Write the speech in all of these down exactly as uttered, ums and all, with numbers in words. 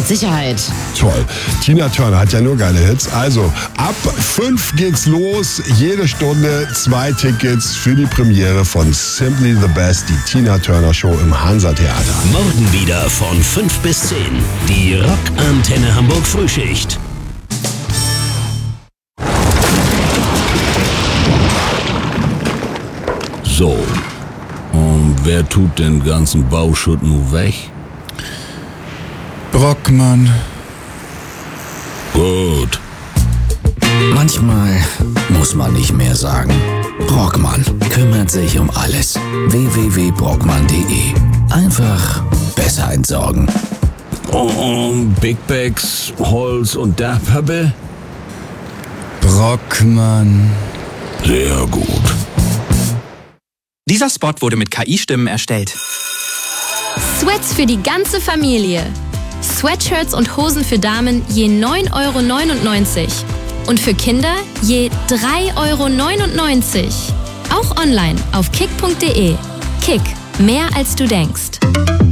Sicherheit. Toll. Tina Turner hat ja nur geile Hits. Also, ab fünf geht's los. Jede Stunde zwei Tickets für die Premiere von Simply the Best, die Tina Turner Show im Hansa-Theater. Morgen wieder von fünf bis zehn. Die Rockantenne Hamburg Frühschicht. So, und wer tut den ganzen Bauschutt nun weg? Brockmann. Gut. Manchmal muss man nicht mehr sagen. Brockmann kümmert sich um alles. w w w punkt brockmann punkt de. Einfach besser entsorgen. Und Big Bags, Holz und Dachpappe? Brockmann. Sehr gut. Dieser Spot wurde mit K I-Stimmen erstellt. Sweats für die ganze Familie. Sweatshirts und Hosen für Damen je neun Euro neunundneunzig. Und für Kinder je drei Euro neunundneunzig. Auch online auf kick punkt de. Kick, mehr als du denkst.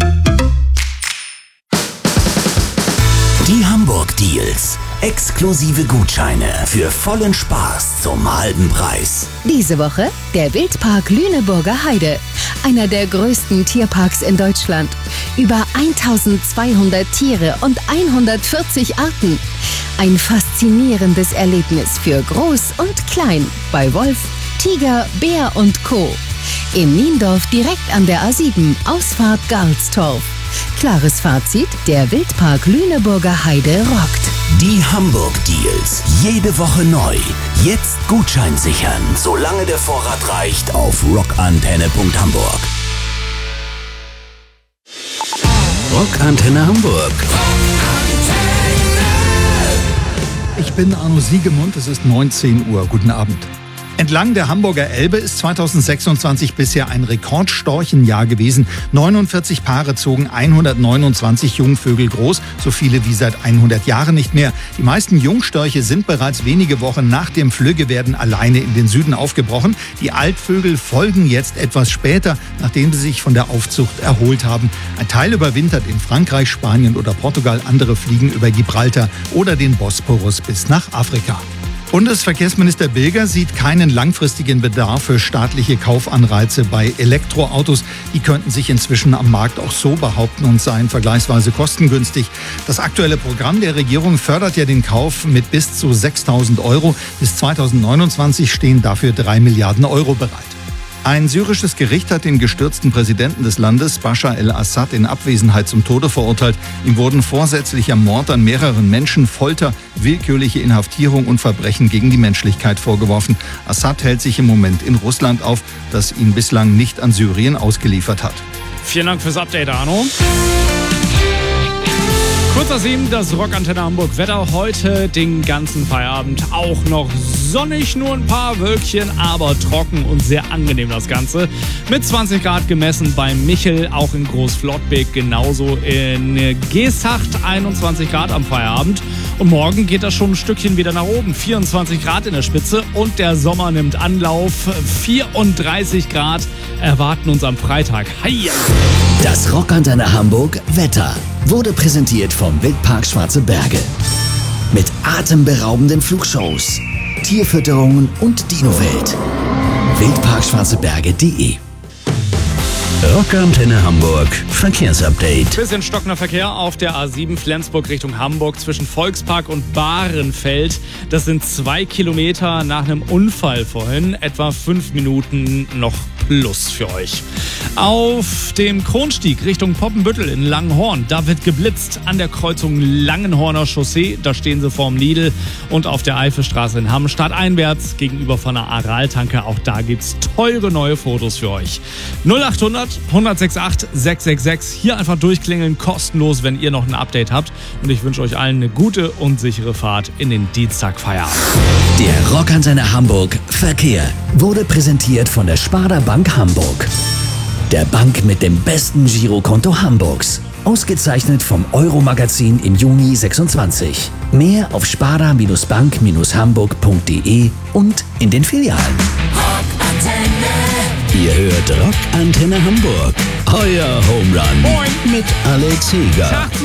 Die Hamburg Deals. Exklusive Gutscheine für vollen Spaß zum halben Preis. Diese Woche der Wildpark Lüneburger Heide. Einer der größten Tierparks in Deutschland. Über eintausendzweihundert Tiere und hundertvierzig Arten. Ein faszinierendes Erlebnis für Groß und Klein. Bei Wolf, Tiger, Bär und Co. In Niendorf direkt an der A sieben, Ausfahrt Garlstorf. Klares Fazit, der Wildpark Lüneburger Heide rockt. Die Hamburg Deals. Jede Woche neu. Jetzt Gutschein sichern, solange der Vorrat reicht, auf rockantenne punkt hamburg. Rockantenne Hamburg. Ich bin Arno Siegemund, es ist neunzehn Uhr. Guten Abend. Entlang der Hamburger Elbe ist zweitausendsechsundzwanzig bisher ein Rekordstorchenjahr gewesen. neunundvierzig Paare zogen hundertneunundzwanzig Jungvögel groß, so viele wie seit hundert Jahren nicht mehr. Die meisten Jungstörche sind bereits wenige Wochen nach dem Flüggewerden alleine in den Süden aufgebrochen. Die Altvögel folgen jetzt etwas später, nachdem sie sich von der Aufzucht erholt haben. Ein Teil überwintert in Frankreich, Spanien oder Portugal, andere fliegen über Gibraltar oder den Bosporus bis nach Afrika. Bundesverkehrsminister Bilger sieht keinen langfristigen Bedarf für staatliche Kaufanreize bei Elektroautos. Die könnten sich inzwischen am Markt auch so behaupten und seien vergleichsweise kostengünstig. Das aktuelle Programm der Regierung fördert ja den Kauf mit bis zu sechstausend Euro. Bis zweitausendneunundzwanzig stehen dafür drei Milliarden Euro bereit. Ein syrisches Gericht hat den gestürzten Präsidenten des Landes, Bashar el-Assad, in Abwesenheit zum Tode verurteilt. Ihm wurden vorsätzlicher Mord an mehreren Menschen, Folter, willkürliche Inhaftierung und Verbrechen gegen die Menschlichkeit vorgeworfen. Assad hält sich im Moment in Russland auf, das ihn bislang nicht an Syrien ausgeliefert hat. Vielen Dank fürs Update, Arno. Kurz nach sieben, das Rockantenne Hamburg. Wetter heute den ganzen Feierabend auch noch sonnig, nur ein paar Wölkchen, aber trocken und sehr angenehm das Ganze. Mit zwanzig Grad gemessen bei Michel, auch in Großflottbek, genauso in Geesthacht, einundzwanzig Grad am Feierabend. Und morgen geht das schon ein Stückchen wieder nach oben, vierundzwanzig Grad in der Spitze und der Sommer nimmt Anlauf. vierunddreißig Grad erwarten uns am Freitag. Heia! Das Rockantenne Hamburg Wetter wurde präsentiert vom Wildpark Schwarze Berge. Mit atemberaubenden Flugshows, Tierfütterungen und Dinowelt. wildpark schwarze berge punkt de. Rockantenne Hamburg Verkehrsupdate. Bisschen stockender Verkehr auf der A sieben Flensburg Richtung Hamburg zwischen Volkspark und Bahrenfeld. Das sind zwei Kilometer nach einem Unfall vorhin. Etwa fünf Minuten noch plus für euch. Auf dem Kronstieg Richtung Poppenbüttel in Langenhorn, da wird geblitzt an der Kreuzung Langenhorner Chaussee, da stehen sie vorm Lidl, und auf der Eifelstraße in Hamm stadteinwärts gegenüber von der Araltanke, auch da gibt's teure neue Fotos für euch. null achthundert, hundertsechsundachtzig, sechshundertsechsundsechzig, hier einfach durchklingeln, kostenlos, wenn ihr noch ein Update habt, und ich wünsche euch allen eine gute und sichere Fahrt in den Dienstagfeierabend. Der Rockantenne Hamburg Verkehr wurde präsentiert von der Sparda Bank Hamburg. Der Bank mit dem besten Girokonto Hamburgs. Ausgezeichnet vom Euro-Magazin im Juni sechsundzwanzig. Mehr auf sparda bank hamburg punkt de und in den Filialen. Rockantenne. Ihr hört Rockantenne Hamburg. Euer Home Run. Moin. Mit Alex Heger.